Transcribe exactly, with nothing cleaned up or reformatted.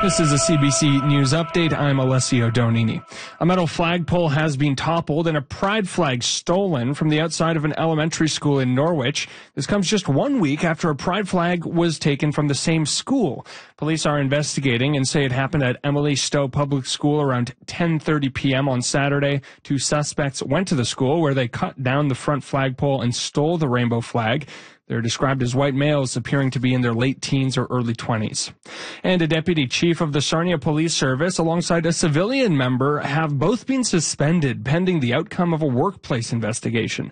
This is a C B C News Update. I'm Alessio Donini. A metal flagpole has been toppled and a pride flag stolen from the outside of an elementary school in Norwich. This comes just one week after a pride flag was taken from the same school. Police are investigating and say it happened at Emily Stowe Public School around ten thirty p.m. on Saturday. Two suspects went to the school where they cut down the front flagpole and stole the rainbow flag. They're described as white males appearing to be in their late teens or early twenties. And a deputy chief of the Sarnia Police Service alongside a civilian member have both been suspended pending the outcome of a workplace investigation.